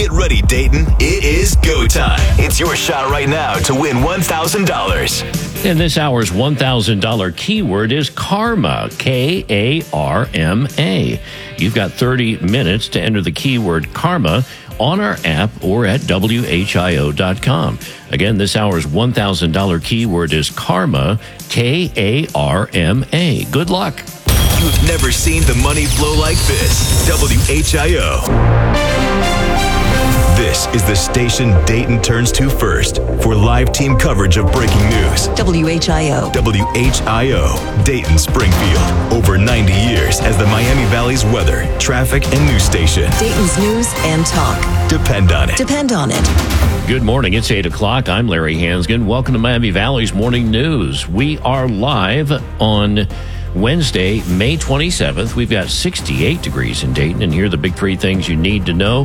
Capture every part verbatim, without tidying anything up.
Get ready, Dayton. It is go time. It's your shot right now to win one thousand dollars. And this hour's one thousand dollars keyword is karma, K A R M A. You've got thirty minutes to enter the keyword karma on our app or at W H I O dot com. Again, this hour's one thousand dollars keyword is karma, K A R M A. Good luck. You've never seen the money flow like this. W H I O. This is the station Dayton turns to first for live team coverage of breaking news. W H I O. W H I O, Dayton Springfield. Over ninety years as the Miami Valley's weather, traffic, and news station. Dayton's news and talk. Depend on it. Depend on it. Good morning. It's eight o'clock. I'm Larry Hansgen. Welcome to Miami Valley's Morning News. We are live on Wednesday, May twenty-seventh. We've got sixty-eight degrees in Dayton, and here are the big three things you need to know.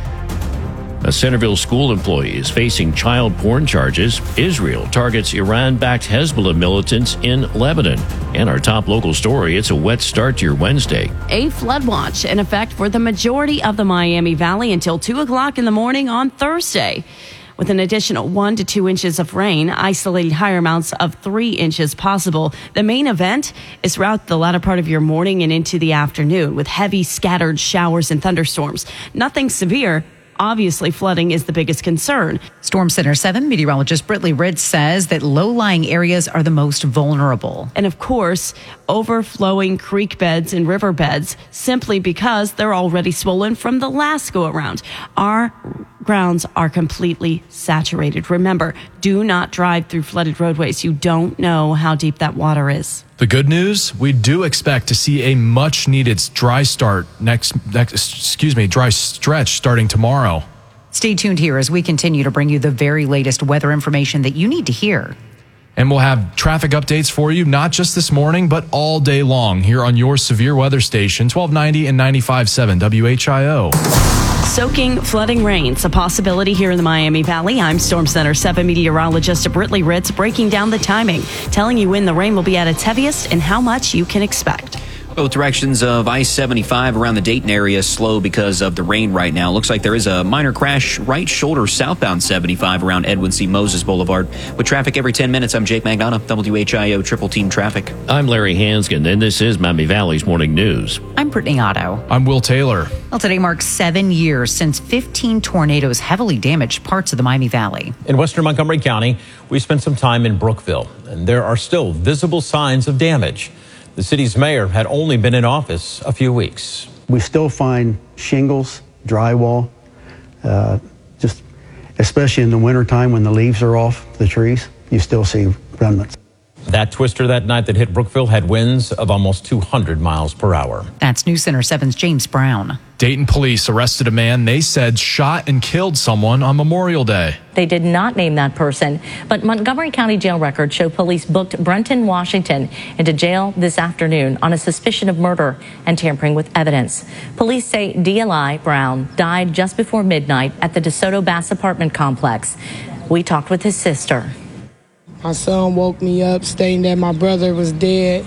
A Centerville school employee is facing child porn charges. Israel targets Iran-backed Hezbollah militants in Lebanon. And our top local story, it's a wet start to your Wednesday. A flood watch in effect for the majority of the Miami Valley until two o'clock in the morning on Thursday. With an additional one to two inches of rain, isolated higher amounts of three inches possible. The main event is throughout the latter part of your morning and into the afternoon with heavy scattered showers and thunderstorms. Nothing severe. Obviously, flooding is the biggest concern. Storm Center seven meteorologist Britley Ritz says that low-lying areas are the most vulnerable. And of course, overflowing creek beds and river beds simply because they're already swollen from the last go-around. Our grounds are completely saturated. Remember, do not drive through flooded roadways. You don't know how deep that water is. The good news, we do expect to see a much needed dry start next, next, excuse me, dry stretch starting tomorrow. Stay tuned here as we continue to bring you the very latest weather information that you need to hear. And we'll have traffic updates for you, not just this morning, but all day long here on your severe weather station, twelve ninety and ninety-five point seven W H I O. Soaking, flooding rains, a possibility here in the Miami Valley. I'm Storm Center seven meteorologist Britley Ritz, breaking down the timing, telling you when the rain will be at its heaviest and how much you can expect. Both directions of I seventy-five around the Dayton area slow because of the rain right now. Looks like there is a minor crash right shoulder southbound seventy-five around Edwin C. Moses Boulevard. With traffic every ten minutes, I'm Jake Magnata, W H I O Triple Team Traffic. I'm Larry Hansgen, and this is Miami Valley's Morning News. I'm Brittany Otto. I'm Will Taylor. Well, today marks seven years since fifteen tornadoes heavily damaged parts of the Miami Valley. In western Montgomery County, we spent some time in Brookville, and there are still visible signs of damage. The city's mayor had only been in office a few weeks. We still find shingles, drywall, uh, just especially in the wintertime when the leaves are off the trees, you still see remnants. That twister that night that hit Brookville had winds of almost two hundred miles per hour. That's News Center seven's James Brown. Dayton police arrested a man they said shot and killed someone on Memorial Day. They did not name that person, but Montgomery County jail records show police booked Brenton Washington into jail this afternoon on a suspicion of murder and tampering with evidence. Police say D L I Brown died just before midnight at the DeSoto Bass apartment complex. We talked with his sister. My son woke me up stating that my brother was dead.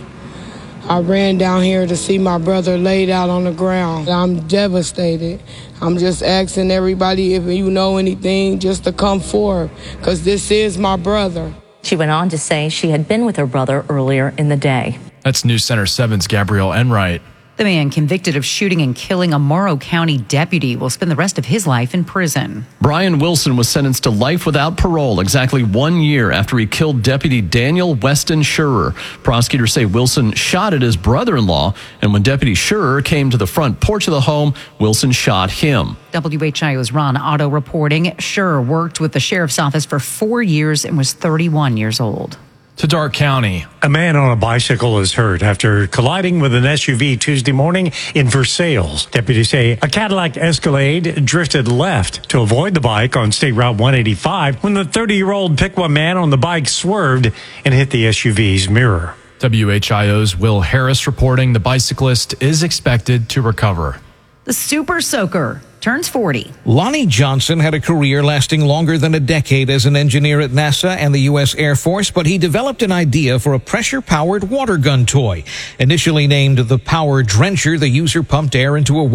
I ran down here to see my brother laid out on the ground. I'm devastated. I'm just asking everybody, if you know anything, just to come forward, because this is my brother. She went on to say she had been with her brother earlier in the day. That's News Center seven's Gabrielle Enright. The man convicted of shooting and killing a Morrow County deputy will spend the rest of his life in prison. Brian Wilson was sentenced to life without parole exactly one year after he killed Deputy Daniel Weston Schurer. Prosecutors say Wilson shot at his brother-in-law, and when Deputy Schurer came to the front porch of the home, Wilson shot him. W H I O's Ron Otto reporting Schurer worked with the sheriff's office for four years and was thirty-one years old. To Darke County. A man on a bicycle is hurt after colliding with an S U V Tuesday morning in Versailles. Deputies say a Cadillac Escalade drifted left to avoid the bike on State Route one eighty-five when the thirty-year-old Piqua man on the bike swerved and hit the S U V's mirror. W H I O's Will Harris reporting the bicyclist is expected to recover. The Super Soaker turns forty. Lonnie Johnson had a career lasting longer than a decade as an engineer at NASA and the U S Air Force, but he developed an idea for a pressure-powered water gun toy. Initially named the Power Drencher, the user pumped air into a